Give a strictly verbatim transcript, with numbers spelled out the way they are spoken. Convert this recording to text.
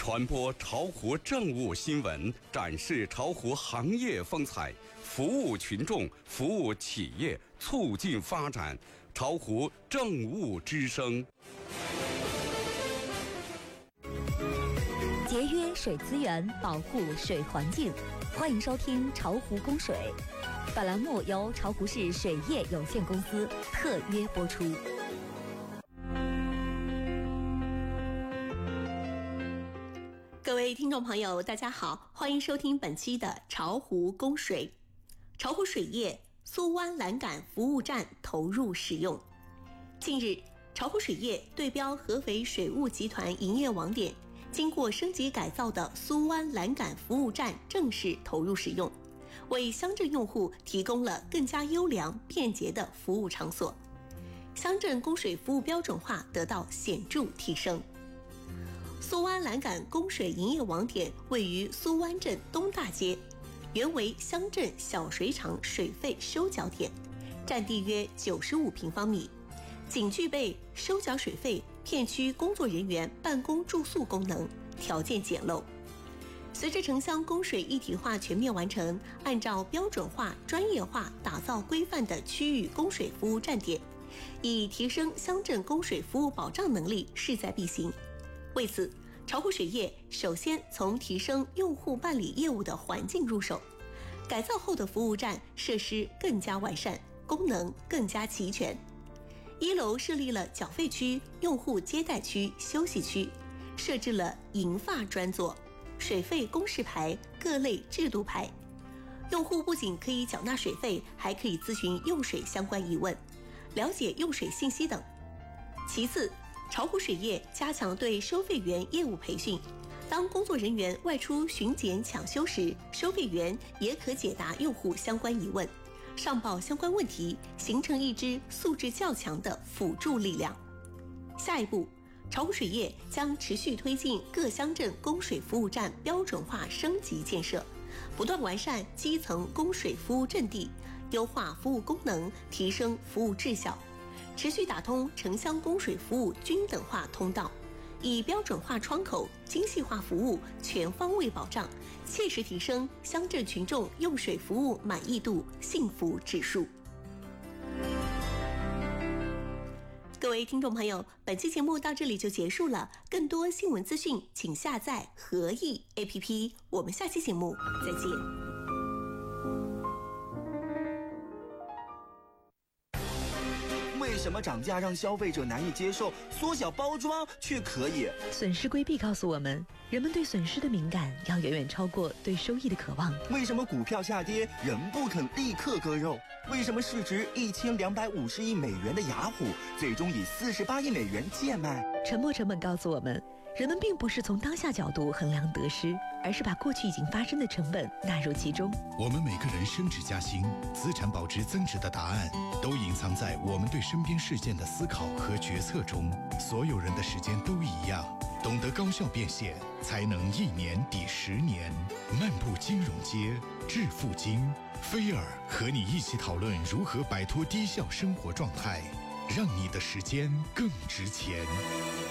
传播巢湖政务新闻，展示巢湖行业风采，服务群众，服务企业，促进发展。巢湖政务之声。 节约水资源，保护水环境。欢迎收听巢湖供水。本栏目由巢湖市水业有限公司特约播出。 各位听众朋友，大家好，欢迎收听本期的巢湖供水。巢湖水业苏湾栏杆服务站投入使用。近日，巢湖水业对标合肥水务集团营业网点，经过升级改造的苏湾栏杆服务站正式投入使用，为乡镇用户提供了更加优良便捷的服务场所，乡镇供水服务标准化得到显著提升。苏湾栏杆供水营业网点位于苏湾镇东大街，原为乡镇小水厂水费收缴点，占地约九十五平方米，仅具备收缴水费、片区工作人员办公住宿功能，条件简陋。随着城乡供水一体化全面完成，按照标准化、专业化打造规范的区域供水服务站点，以提升乡镇供水服务保障能力势在必行。为此，巢湖水业首先从提升用户办理业务的环境入手，改造后的服务站设施更加完善，功能更加齐全。一楼设立了缴费区、用户接待区、休息区，设置了银发专座、水费公示牌、各类制度牌。用户不仅可以缴纳水费，还可以咨询用水相关疑问，了解用水信息等。其次，巢湖水业加强对收费员业务培训，当工作人员外出巡检抢修时，收费员也可解答用户相关疑问，上报相关问题，形成一支素质较强的辅助力量。下一步，巢湖水业将持续推进各乡镇供水服务站标准化升级建设，不断完善基层供水服务阵地，优化服务功能，提升服务质效，持续打通城乡供水服务均等化通道，以标准化窗口、精细化服务全方位保障，切实提升乡镇群众用水服务满意度、幸福指数。各位听众朋友，本期节目到这里就结束了。更多新闻资讯，请下载合意 A P P。我们下期节目再见。 为什么涨价让消费者难以接受，缩小包装却可以？ 损失规避告诉我们，人们对损失的敏感要远远超过对收益的渴望。 为什么股票下跌人不肯立刻割肉？为什么市值一千两百五十亿美元的雅虎最终以四十八亿美元贱卖？ 沉没成本告诉我们，人们并不是从当下角度衡量得失，而是把过去已经发生的成本纳入其中。 我们每个人升职加薪、资产保值增值的答案，都隐藏在我们对身边事件的思考和决策中。所有人的时间都一样，懂得高效变现，才能一年抵十年。漫步金融街，致富经，菲尔和你一起讨论如何摆脱低效生活状态，让你的时间更值钱。